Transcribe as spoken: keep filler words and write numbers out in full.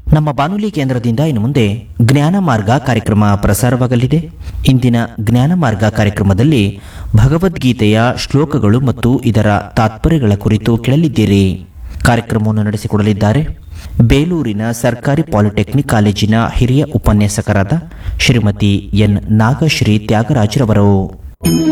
ನಮ್ಮ ಬಾನುಲಿ ಕೇಂದ್ರದಿಂದ ಇನ್ನು ಮುಂದೆ ಜ್ಞಾನ ಮಾರ್ಗ ಕಾರ್ಯಕ್ರಮ ಪ್ರಸಾರವಾಗಲಿದೆ. ಇಂದಿನ ಜ್ಞಾನ ಮಾರ್ಗ ಕಾರ್ಯಕ್ರಮದಲ್ಲಿ ಭಗವದ್ಗೀತೆಯ ಶ್ಲೋಕಗಳು ಮತ್ತು ಇದರ ತಾತ್ಪರ್ಯಗಳ ಕುರಿತು ಕೇಳಲಿದ್ದೀರಿ. ಕಾರ್ಯಕ್ರಮವನ್ನು ನಡೆಸಿಕೊಡಲಿದ್ದಾರೆ ಬೇಲೂರಿನ ಸರ್ಕಾರಿ ಪಾಲಿಟೆಕ್ನಿಕ್ ಕಾಲೇಜಿನ ಹಿರಿಯ ಉಪನ್ಯಾಸಕರಾದ ಶ್ರೀಮತಿ ಎನ್ ನಾಗಶ್ರೀ ತ್ಯಾಗರಾಜ್ರವರು.